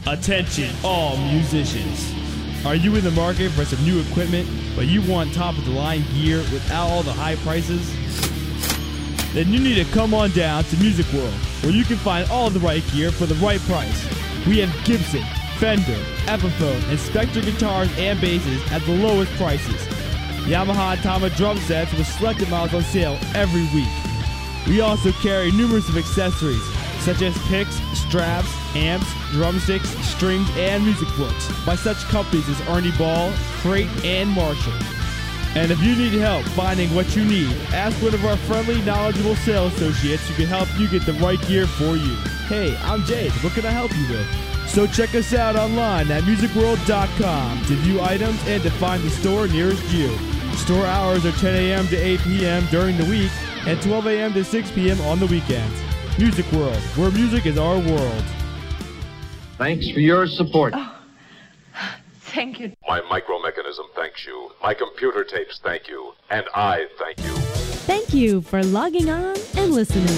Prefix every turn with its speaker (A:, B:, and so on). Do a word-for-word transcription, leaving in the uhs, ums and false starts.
A: Attention, all musicians. Are you in the market for some new equipment, but you want top-of-the-line gear without all the high prices? Then you need to come on down to Music World, where you can find all the right gear for the right price. We have Gibson, Fender, Epiphone, and Spectre guitars and basses at the lowest prices. Yamaha and Tama drum sets with selected models on sale every week. We also carry numerous of accessories, such as picks, straps, amps, drumsticks, strings, and music books by such companies as Ernie Ball, Crate, and Marshall. And if you need help finding what you need, ask one of our friendly, knowledgeable sales associates who can help you get the right gear for you. Hey, I'm Jade. What can I help you with? So check us out online at music world dot com to view items and to find the store nearest you. Store hours are ten a.m. to eight p.m. during the week and twelve a.m. to six p.m. on the weekends. Music World, where music is our world.
B: Thanks for your support.
C: Oh, thank you.
D: My micro-mechanism thanks you. My computer tapes thank you. And I thank you.
E: Thank you for logging on and listening.